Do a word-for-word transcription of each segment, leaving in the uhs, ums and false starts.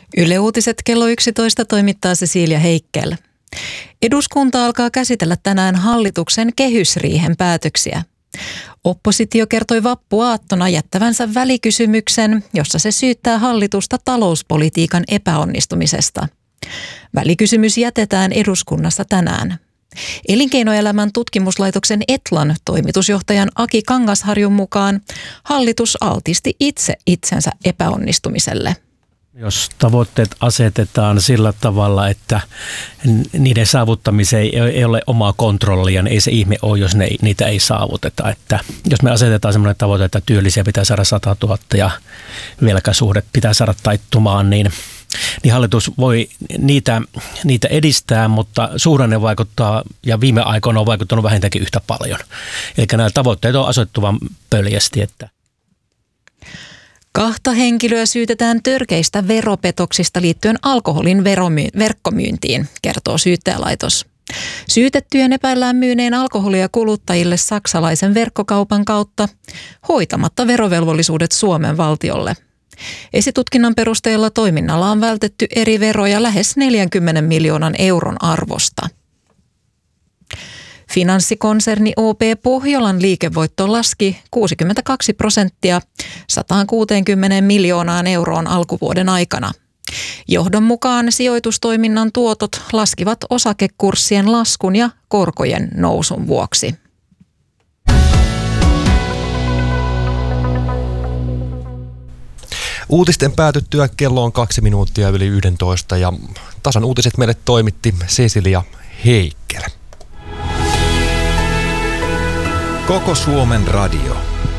Yle Uutiset kello yksitoista toimittaa Cecilia Heikkel. Eduskunta alkaa käsitellä tänään hallituksen kehysriihen päätöksiä. Oppositio kertoi vappuaattona jättävänsä välikysymyksen, jossa se syyttää hallitusta talouspolitiikan epäonnistumisesta. Välikysymys jätetään eduskunnassa tänään. Elinkeinoelämän tutkimuslaitoksen Etlan toimitusjohtajan Aki Kangasharjun mukaan hallitus altisti itse itsensä epäonnistumiselle. Jos tavoitteet asetetaan sillä tavalla, että niiden saavuttamiseen ei ole omaa kontrollia, niin ei se ihme ole, jos ne, niitä ei saavuteta. Että jos me asetetaan sellainen tavoite, että työllisiä pitää saada sata tuhatta ja velkasuhde pitää saada taittumaan, niin, niin hallitus voi niitä, niitä edistää, mutta suhdanne vaikuttaa ja viime aikoina on vaikuttanut vähintäänkin yhtä paljon. Eli nämä tavoitteet on asettu vaan pöljästi, että Kahta henkilöä syytetään törkeistä veropetoksista liittyen alkoholin veromy- verkkomyyntiin, kertoo syyttäjälaitos. Syytettyjen epäillään myyneen alkoholia kuluttajille saksalaisen verkkokaupan kautta hoitamatta verovelvollisuudet Suomen valtiolle. Esitutkinnan perusteella toiminnalla on vältetty eri veroja lähes neljänkymmenen miljoonan euron arvosta. Finanssikonserni O P Pohjolan liikevoitto laski kuusikymmentäkaksi prosenttia sata kuusikymmentä miljoonaan euroon alkuvuoden aikana. Johdon mukaan sijoitustoiminnan tuotot laskivat osakekurssien laskun ja korkojen nousun vuoksi. Uutisten päätyttyä kello on kaksi minuuttia yli yksitoista ja tasan uutiset meille toimitti Cecilia Heikkel. Koko Suomen radio.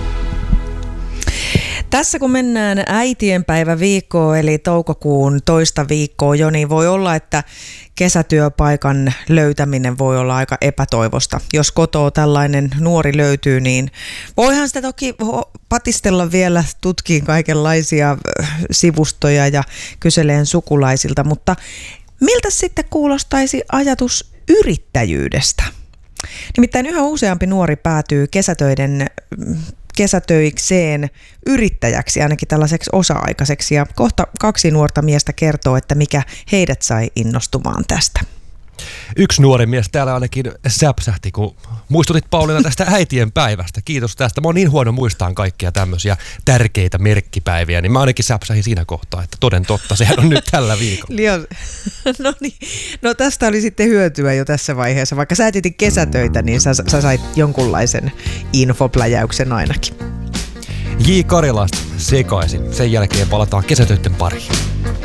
Tässä kun mennään äitienpäiväviikkoon eli toukokuun toista viikkoa jo, niin voi olla, että kesätyöpaikan löytäminen voi olla aika epätoivosta. Jos kotoa tällainen nuori löytyy, niin voihan sitä toki patistella vielä tutkiin kaikenlaisia sivustoja ja kyseleen sukulaisilta, mutta miltä sitten kuulostaisi ajatus yrittäjyydestä? Nimittäin yhä useampi nuori päätyy kesätöiden, kesätöikseen yrittäjäksi, ainakin tällaiseksi osa-aikaiseksi. Ja kohta kaksi nuorta miestä kertoo, että mikä heidät sai innostumaan tästä. Yksi nuori mies täällä ainakin säpsähti, kun muistutit Pauliina tästä äitien päivästä. Kiitos tästä. Mä oon niin huono muistaan kaikkia tämmöisiä tärkeitä merkkipäiviä, niin mä ainakin säpsähin siinä kohtaa, että toden totta, sehän on nyt tällä viikolla. no niin, no tästä oli sitten hyötyä jo tässä vaiheessa. Vaikka sä etit kesätöitä, niin sä, sä sait jonkunlaisen infopläjäyksen ainakin. J. Karilasta sekaisin. Sen jälkeen palataan kesätöiden pariin.